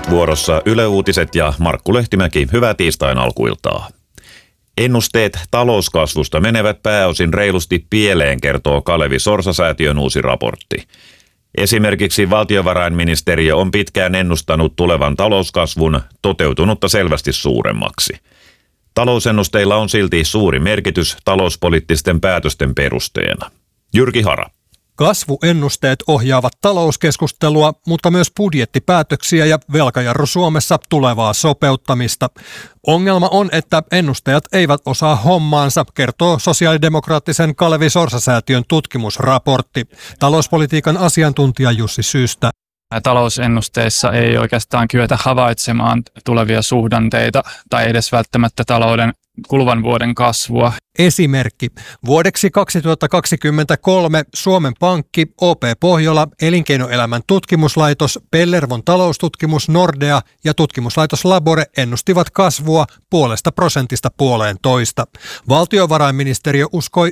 Nyt vuorossa Yle Uutiset ja Markku Lehtimäki. Hyvää tiistain alkuiltaa. Ennusteet talouskasvusta menevät pääosin reilusti pieleen, kertoo Kalevi Sorsa-säätiön uusi raportti. Esimerkiksi valtiovarainministeriö on pitkään ennustanut tulevan talouskasvun toteutunutta selvästi suuremmaksi. Talousennusteilla on silti suuri merkitys talouspoliittisten päätösten perusteena. Jyrki Hara. Kasvuennusteet ohjaavat talouskeskustelua, mutta myös budjettipäätöksiä ja velkajarru Suomessa tulevaa sopeuttamista. Ongelma on, että ennustajat eivät osaa hommaansa, kertoo sosiaalidemokraattisen Kalevi Sorsa-säätiön tutkimusraportti. Talouspolitiikan asiantuntija Jussi Syystä. Talousennusteissa ei oikeastaan kyetä havaitsemaan tulevia suhdanteita tai edes välttämättä talouden kuluvan vuoden kasvua. Esimerkki. Vuodeksi 2023 Suomen Pankki, OP Pohjola, Elinkeinoelämän tutkimuslaitos, Pellervon taloustutkimus Nordea ja tutkimuslaitos Labore ennustivat kasvua 0,5%. Valtiovarainministeriö uskoi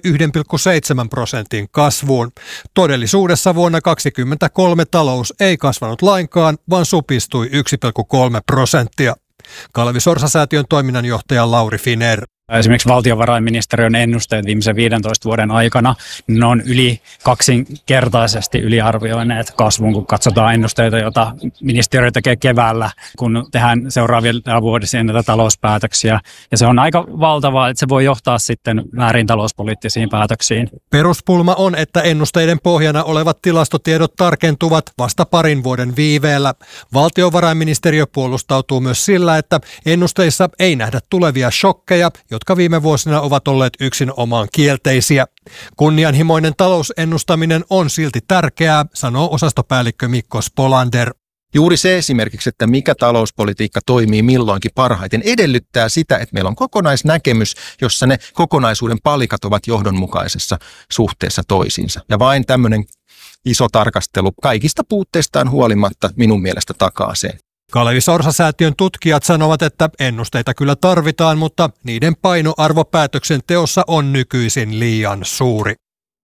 1,7% kasvuun. Todellisuudessa vuonna 2023 talous ei kasvanut lainkaan, vaan supistui 1,3%. Kalevi Sorsa-säätiön toiminnanjohtaja Lauri Finer. Esimerkiksi valtiovarainministeriön ennusteet viimeisen 15 vuoden aikana, ne on yli kaksinkertaisesti yliarvioineet kasvun, kun katsotaan ennusteita, joita ministeriö tekee keväällä, kun tehdään seuraavia vuodisia näitä talouspäätöksiä. Ja se on aika valtavaa, että se voi johtaa sitten väärin talouspoliittisiin päätöksiin. Peruspulma on, että ennusteiden pohjana olevat tilastotiedot tarkentuvat vasta parin vuoden viiveellä. Valtiovarainministeriö puolustautuu myös sillä, että ennusteissa ei nähdä tulevia shokkeja, jotka viime vuosina ovat olleet yksinomaan kielteisiä. Kunnianhimoinen talousennustaminen on silti tärkeää, sanoo osastopäällikkö Mikko Spolander. Juuri se esimerkiksi, että mikä talouspolitiikka toimii milloinkin parhaiten, edellyttää sitä, että meillä on kokonaisnäkemys, jossa ne kokonaisuuden palikat ovat johdonmukaisessa suhteessa toisiinsa. Ja vain tämmöinen iso tarkastelu kaikista puutteistaan huolimatta minun mielestä takaa sen. Kalevi Sorsa-säätiön tutkijat sanovat, että ennusteita kyllä tarvitaan, mutta niiden painoarvo päätöksenteossa on nykyisin liian suuri.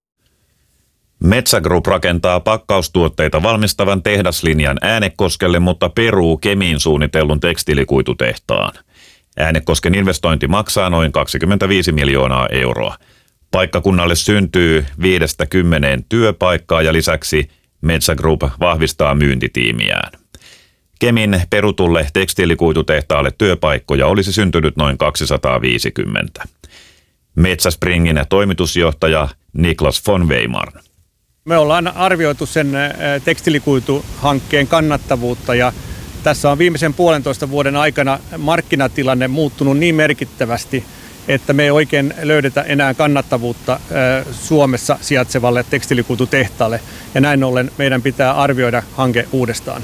Metsä Group rakentaa pakkaustuotteita valmistavan tehdaslinjan Äänekoskelle, mutta peruu Kemiin suunnitellun tekstiilikuitutehtaan. Äänekosken investointi maksaa noin 25 miljoonaa euroa. Paikkakunnalle syntyy 5-10 työpaikkaa ja lisäksi Metsä Group vahvistaa myyntitiimiään. Kemin perutulle tekstiilikuitutehtaalle työpaikkoja olisi syntynyt noin 250. Metsäspringin toimitusjohtaja Niklas von Weimar. Me ollaan arvioitu sen tekstiilikuituhankkeen kannattavuutta ja tässä on viimeisen 1,5 vuoden aikana markkinatilanne muuttunut niin merkittävästi, että me ei oikein löydetä enää kannattavuutta Suomessa sijaitsevalle tekstiilikuitutehtaalle ja näin ollen meidän pitää arvioida hanke uudestaan.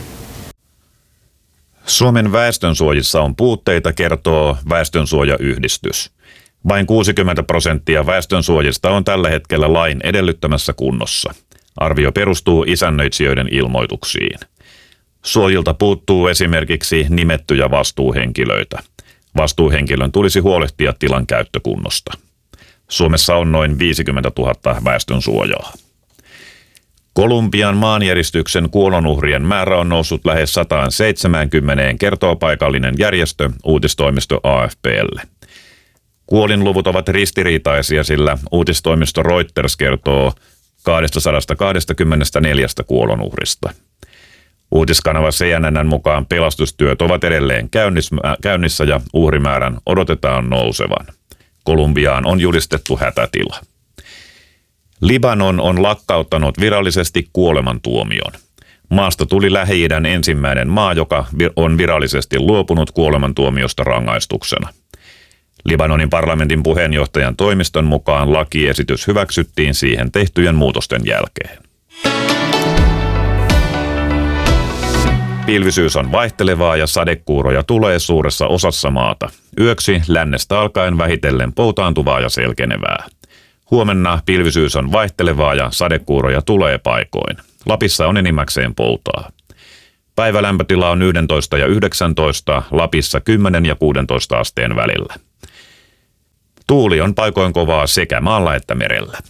Suomen väestönsuojissa on puutteita, kertoo Väestönsuojayhdistys. Vain 60% väestönsuojista on tällä hetkellä lain edellyttämässä kunnossa. Arvio perustuu isännöitsijöiden ilmoituksiin. Suojilta puuttuu esimerkiksi nimettyjä vastuuhenkilöitä. Vastuuhenkilön tulisi huolehtia tilan käyttökunnosta. Suomessa on noin 50 000 väestönsuojaa. Kolumbian maanjäristyksen kuolonuhrien määrä on noussut lähes 170, kertoo paikallinen järjestö uutistoimisto AFP:lle. Kuolinluvut ovat ristiriitaisia, sillä uutistoimisto Reuters kertoo 224 kuolonuhrista. Uutiskanava CNN:n mukaan pelastustyöt ovat edelleen käynnissä ja uhrimäärän odotetaan nousevan. Kolumbiaan on julistettu hätätila. Libanon on lakkauttanut virallisesti kuolemantuomion. Maasta tuli Lähi-idän ensimmäinen maa, joka on virallisesti luopunut kuolemantuomiosta rangaistuksena. Libanonin parlamentin puheenjohtajan toimiston mukaan lakiesitys hyväksyttiin siihen tehtyjen muutosten jälkeen. Pilvisyys on vaihtelevaa ja sadekuuroja tulee suuressa osassa maata. Yöksi lännestä alkaen vähitellen poutaantuvaa ja selkenevää. Huomenna pilvisyys on vaihtelevaa ja sadekuuroja tulee paikoin. Lapissa on enimmäkseen poutaa. Päivälämpötila on 11 ja 19, Lapissa 10 ja 16 asteen välillä. Tuuli on paikoin kovaa sekä maalla että merellä.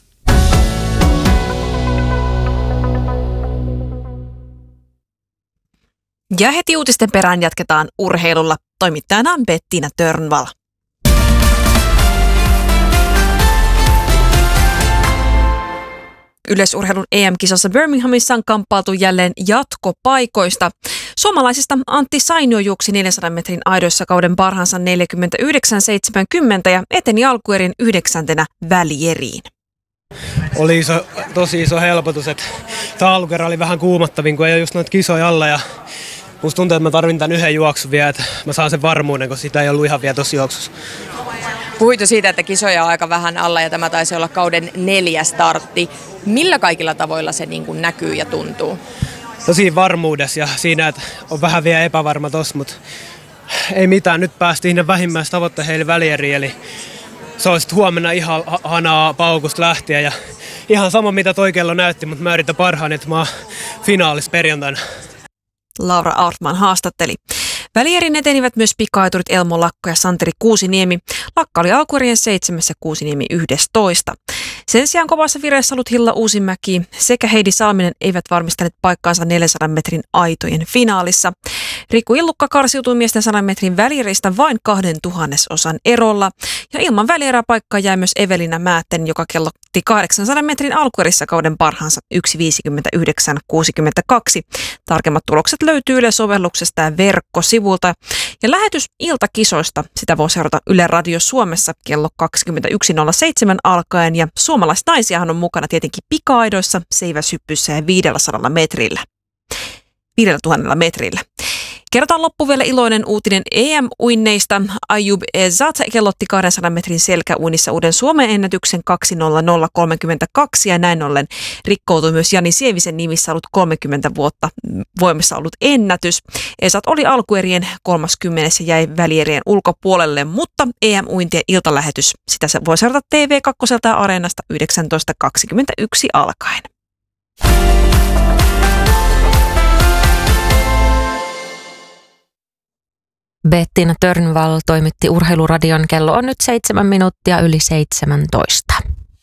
Ja heti uutisten perään jatketaan urheilulla. Toimittajana on Bettina Törnvall. Yleisurheilun EM-kisassa Birminghamissa on kamppailtu jälleen jatkopaikoista. Suomalaisista Antti Sainio juoksi 400 metrin aidoissa kauden parhaansa 49.70 ja eteni alkuerin 9. välieriin. Oli tosi iso helpotus, että tämä alkuerä oli vähän kuumottavin, kun ei ole just noita kisoja alla. Ja musta tuntuu, että mä tarvin tämän yhden juoksun vielä, että mä saan sen varmuuden, kun sitä ei ollut ihan vielä tossa juoksussa. Puhuit jo siitä, että kisoja on aika vähän alla ja tämä taisi olla kauden 4. startti. Millä kaikilla tavoilla se niin kuin näkyy ja tuntuu? Tosi varmuudessa ja siinä, että on vähän vielä epävarma tossa, mutta ei mitään. Nyt päästiin ne vähimmäistavoitteisiin välieriin, eli se olisi huomenna ihan hanaa paukusta lähtien ja ihan sama mitä toi kello näytti, mutta mä yritän parhaani, että mä oon finaalissa perjantaina. Laura Aartman haastatteli. Välierin etenivät myös pikaiturit Elmo Lakko ja Santeri Kuusiniemi. Lakka oli alkuerien 7. ja Kuusiniemi 11. Sen sijaan kovassa vireessä ollut Hilla Uusimäki sekä Heidi Salminen eivät varmistaneet paikkaansa 400 metrin aitojen finaalissa. Riku Illukka karsiutui miesten 100 metrin välieristä vain 0,02 erolla. Ja ilman välieräpaikkaa jäi myös Evelina Määtten, joka kellotti 800 metrin alkuerissä kauden parhaansa 1.59.62. Tarkemmat tulokset löytyy Yle-sovelluksesta ja verkkosivulta. Ja lähetys iltakisoista, sitä voi seurata Yle Radio Suomessa kello 21.07 alkaen. Ja suomalaisnaisiahan on mukana tietenkin pika-aidoissa, seiväshyppyssä ja 500 metrillä. 5000 metrillä. Kerrotaan loppu vielä iloinen uutinen EM-uinneista. Ayub Ezat kellotti 200 metrin selkäuinnissa uuden Suomen ennätyksen 2.00.32 ja näin ollen rikkoutui myös Jani Sievisen nimissä ollut 30 vuotta voimassa ollut ennätys. Ezat oli alkuerien 30 ja jäi välierien ulkopuolelle, mutta EM-uintien iltalähetys, sitä se voi seurata TV2 ja Areenasta 19.21 alkaen. Bettina Törnvall toimitti Urheiluradion. Kello on nyt 7 minuuttia yli 17.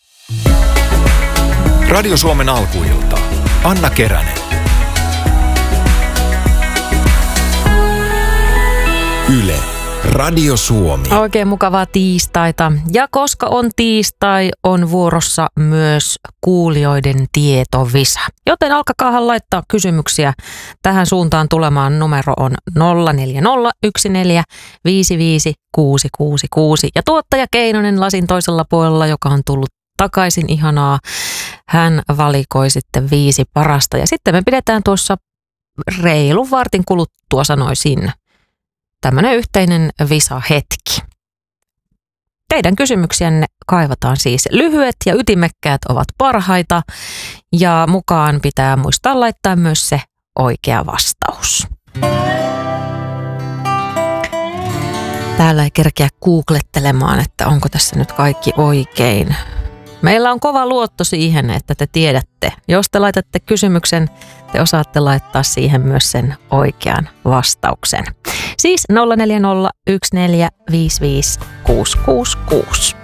Radio Suomen alkuilta. Anna Keränen. Yle. Radio Suomi. Oikein mukavaa tiistaita. Ja koska on tiistai, on vuorossa myös kuulijoiden tietovisa. Joten alkakaahan laittaa kysymyksiä tähän suuntaan tulemaan. Numero on 0401455666. Ja tuottaja Keinonen lasin toisella puolella, joka on tullut takaisin, ihanaa. Hän valikoi sitten 5 parasta. Ja sitten me pidetään tuossa reilun vartin kuluttua, sanoisin, tämmöinen yhteinen visahetki. Teidän kysymyksiänne kaivataan siis. Lyhyet ja ytimekkäät ovat parhaita ja mukaan pitää muistaa laittaa myös se oikea vastaus. Täällä ei kerkeä googlettelemaan, että onko tässä nyt kaikki oikein. Meillä on kova luotto siihen, että te tiedätte. Jos te laitatte kysymyksen, te osaatte laittaa siihen myös sen oikean vastauksen. Siis 0401455666.